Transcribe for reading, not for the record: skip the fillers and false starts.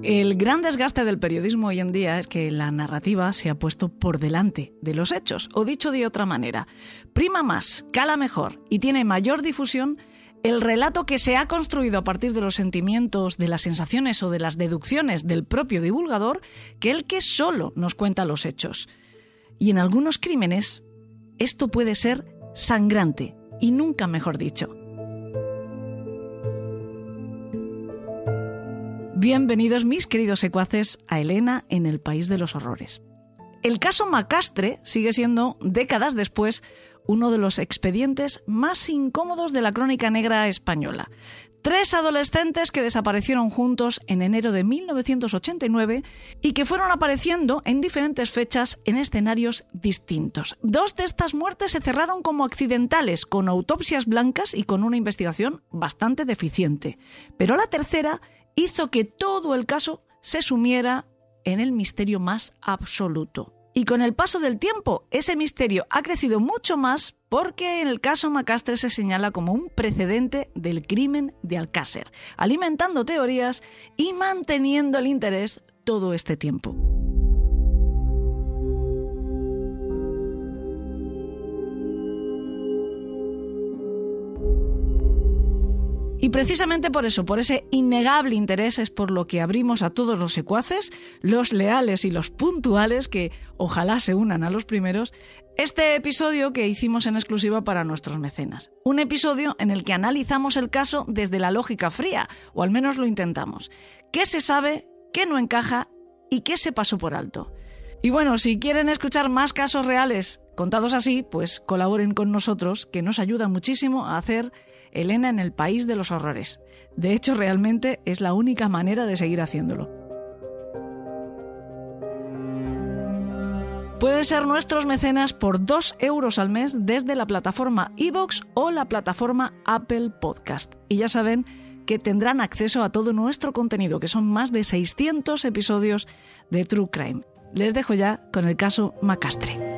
El gran desgaste del periodismo hoy en día es que la narrativa se ha puesto por delante de los hechos, o dicho de otra manera, prima más, cala mejor y tiene mayor difusión el relato que se ha construido a partir de los sentimientos, de las sensaciones o de las deducciones del propio divulgador que el que solo nos cuenta los hechos. Y en algunos crímenes esto puede ser sangrante, y nunca mejor dicho. Bienvenidos, mis queridos secuaces, a Elena en el País de los Horrores. El caso Macastre sigue siendo, décadas después, uno de los expedientes más incómodos de la crónica negra española. 3 adolescentes que desaparecieron juntos en enero de 1989 y que fueron apareciendo en diferentes fechas en escenarios distintos. 2 de estas muertes se cerraron como accidentales, con autopsias blancas y con una investigación bastante deficiente. Pero la tercera hizo que todo el caso se sumiera en el misterio más absoluto. Y con el paso del tiempo, ese misterio ha crecido mucho más porque en el caso Macastre se señala como un precedente del crimen de Alcácer, alimentando teorías y manteniendo el interés todo este tiempo. Y precisamente por eso, por ese innegable interés, es por lo que abrimos a todos los secuaces, los leales y los puntuales, que ojalá se unan a los primeros, este episodio que hicimos en exclusiva para nuestros mecenas. Un episodio en el que analizamos el caso desde la lógica fría, o al menos lo intentamos. ¿Qué se sabe, qué no encaja y qué se pasó por alto? Y bueno, si quieren escuchar más casos reales contados así, pues colaboren con nosotros, que nos ayuda muchísimo a hacer Elena en el País de los Horrores. De hecho, realmente es la única manera de seguir haciéndolo. Pueden ser nuestros mecenas por 2 euros al mes desde la plataforma iVoox o la plataforma Apple Podcast. Y ya saben que tendrán acceso a todo nuestro contenido, que son más de 600 episodios de True Crime. Les dejo ya con el caso Macastre.